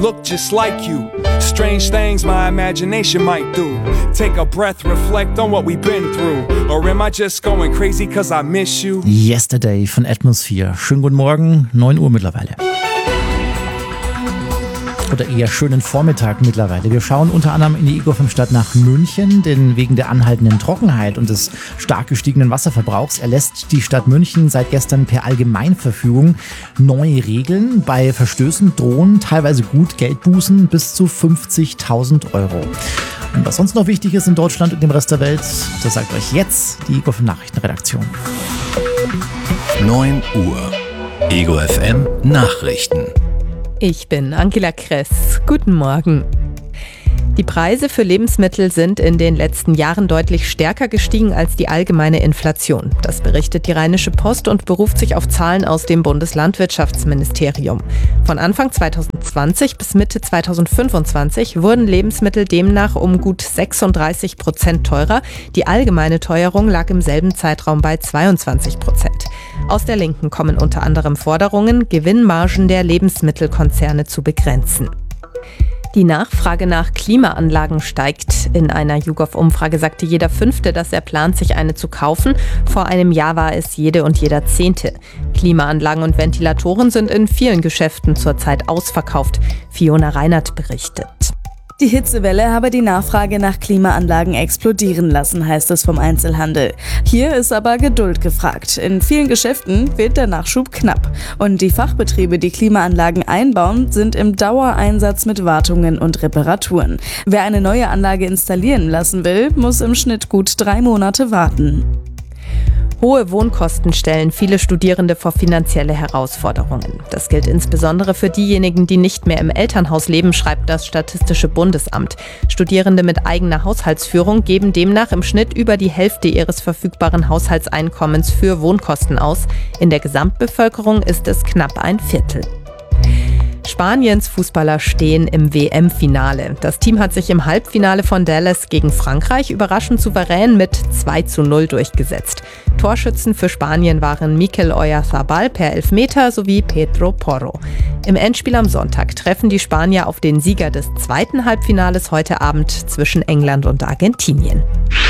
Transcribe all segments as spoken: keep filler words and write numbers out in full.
look just like you. Strange things my imagination might do. Take a breath, reflect on what we've been through. Or am I just going crazy cause I miss you? Yesterday von Atmosphere. Schönen guten Morgen, neun Uhr mittlerweile. Oder eher schönen Vormittag mittlerweile. Wir schauen unter anderem in die Ego fünf Stadt nach München, denn wegen der anhaltenden Trockenheit und des stark gestiegenen Wasserverbrauchs erlässt die Stadt München seit gestern per Allgemeinverfügung neue Regeln. Bei Verstößen drohen teilweise gut Geldbußen bis zu fünfzigtausend Euro. Und was sonst noch wichtig ist in Deutschland und dem Rest der Welt, das sagt euch jetzt die Ego fünf Nachrichtenredaktion. neun Uhr. Ego F M Nachrichten. Ich bin Angela Kress. Guten Morgen. Die Preise für Lebensmittel sind in den letzten Jahren deutlich stärker gestiegen als die allgemeine Inflation. Das berichtet die Rheinische Post und beruft sich auf Zahlen aus dem Bundeslandwirtschaftsministerium. Von Anfang zweitausendzwanzig bis Mitte zweitausendfünfundzwanzig wurden Lebensmittel demnach um gut sechsunddreißig Prozent teurer. Die allgemeine Teuerung lag im selben Zeitraum bei zweiundzwanzig Prozent. Aus der Linken kommen unter anderem Forderungen, Gewinnmargen der Lebensmittelkonzerne zu begrenzen. Die Nachfrage nach Klimaanlagen steigt. In einer YouGov-Umfrage sagte jeder Fünfte, dass er plant, sich eine zu kaufen. Vor einem Jahr war es jede und jeder Zehnte. Klimaanlagen und Ventilatoren sind in vielen Geschäften zurzeit ausverkauft. Fiona Reinert berichtet. Die Hitzewelle habe die Nachfrage nach Klimaanlagen explodieren lassen, heißt es vom Einzelhandel. Hier ist aber Geduld gefragt. In vielen Geschäften wird der Nachschub knapp. Und die Fachbetriebe, die Klimaanlagen einbauen, sind im Dauereinsatz mit Wartungen und Reparaturen. Wer eine neue Anlage installieren lassen will, muss im Schnitt gut drei Monate warten. Hohe Wohnkosten stellen viele Studierende vor finanzielle Herausforderungen. Das gilt insbesondere für diejenigen, die nicht mehr im Elternhaus leben, schreibt das Statistische Bundesamt. Studierende mit eigener Haushaltsführung geben demnach im Schnitt über die Hälfte ihres verfügbaren Haushaltseinkommens für Wohnkosten aus. In der Gesamtbevölkerung ist es knapp ein Viertel. Spaniens Fußballer stehen im W M-Finale. Das Team hat sich im Halbfinale von Dallas gegen Frankreich überraschend souverän mit zwei zu null durchgesetzt. Torschützen für Spanien waren Mikel Oyarzabal per Elfmeter sowie Pedro Porro. Im Endspiel am Sonntag treffen die Spanier auf den Sieger des zweiten Halbfinales heute Abend zwischen England und Argentinien.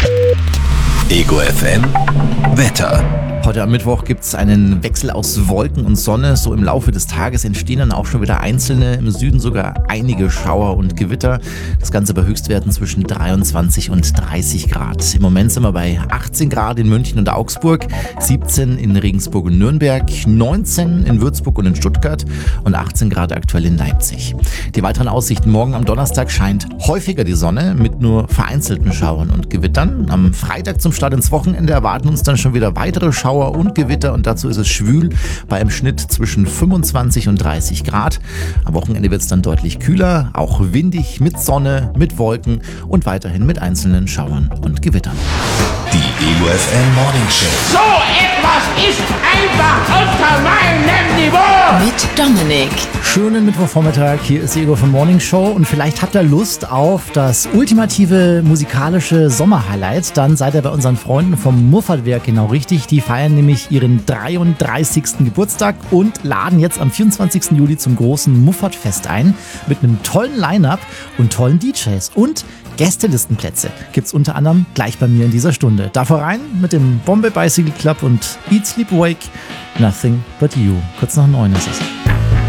Ego F M Wetter. Heute am Mittwoch gibt es einen Wechsel aus Wolken und Sonne. So im Laufe des Tages entstehen dann auch schon wieder einzelne, im Süden sogar einige Schauer und Gewitter. Das Ganze bei Höchstwerten zwischen dreiundzwanzig und dreißig Grad. Im Moment sind wir bei achtzehn Grad in München und Augsburg, siebzehn in Regensburg und Nürnberg, neunzehn in Würzburg und in Stuttgart und achtzehn Grad aktuell in Leipzig. Die weiteren Aussichten: Morgen am Donnerstag scheint häufiger die Sonne mit nur vereinzelten Schauern und Gewittern. Am Freitag zum Start ins Wochenende erwarten uns dann schon wieder weitere Schauer und Gewitter und dazu ist es schwül bei einem Schnitt zwischen fünfundzwanzig und dreißig Grad. Am Wochenende wird es dann deutlich kühler, auch windig mit Sonne, mit Wolken und weiterhin mit einzelnen Schauern und Gewittern. Die Ego F M Morning Show. So etwas ist einfach unter meinem Niveau. Mit Dominik. Schönen Mittwochvormittag, hier ist die Ego von Morning Show und vielleicht habt ihr Lust auf das ultimative musikalische Sommerhighlight, dann seid ihr bei unseren Freunden vom Muffatwerk genau richtig. Die feiern nämlich ihren dreiunddreißigsten Geburtstag und laden jetzt am vierundzwanzigsten Juli zum großen Muffatfest ein mit einem tollen Line-Up und tollen D Js und Gästelistenplätze gibt's unter anderem gleich bei mir in dieser Stunde. Davor rein mit dem Bombay Bicycle Club und Eat Sleep Wake, Nothing But You. Kurz nach neun ist es.